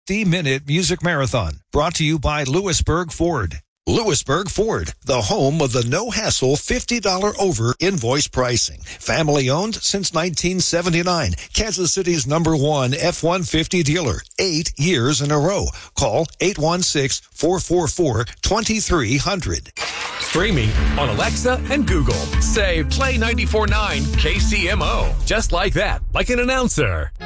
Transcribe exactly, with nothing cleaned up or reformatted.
fifty-minute music marathon brought to you by Lewisburg Ford. Lewisburg Ford, the home of the no-hassle fifty dollars over invoice pricing. Family-owned since nineteen seventy-nine. Kansas City's number one F one fifty dealer. Eight years in a row. Call eight one six, four four four, two three zero zero. Streaming on Alexa and Google. Say, play ninety-four point nine K C M O. Just like that, like an announcer.